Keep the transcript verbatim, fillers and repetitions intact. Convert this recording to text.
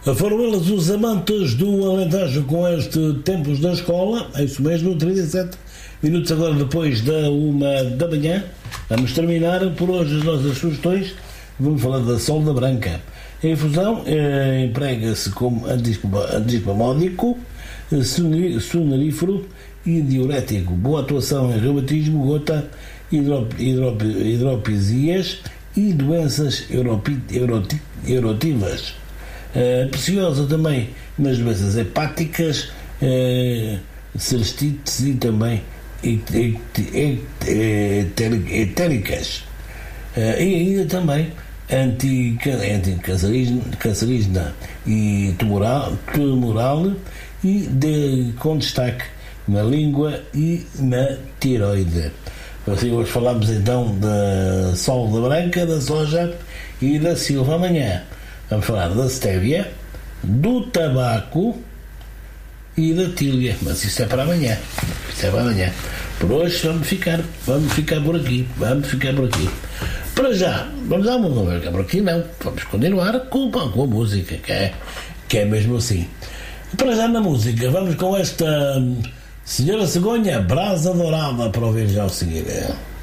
Foram eles os amantes do Alentejo com este Tempos da Escola, é isso mesmo, trinta e sete minutos agora depois da uma da manhã. Vamos terminar por hoje as nossas sugestões. Vamos falar da solda branca. A infusão eh, emprega-se como antispasmódico, sonorífero e diurético. Boa atuação em reumatismo, gota, hidrop, hidrop, hidropesias e doenças europi, eroti, erotivas. Uh, preciosa também nas doenças hepáticas, uh, celestites e também etéricas. Uh, e ainda também anticancerígena e tumoral, tumoral e de, com destaque na língua e na tiroide. Assim, hoje falamos então da solda branca, da soja e da silva amanhã. Vamos falar da stevia, do tabaco e da tília. Mas isso é para amanhã. Isso é para amanhã. Por hoje vamos ficar, vamos ficar por aqui. Vamos ficar por aqui. Para já, vamos dar uma não vamos ficar por aqui, não. Vamos continuar com, com a música, que é, que é mesmo assim. Para já na música, vamos com esta Senhora Cegonha, Brasa Dourada, para ouvir já o seguir.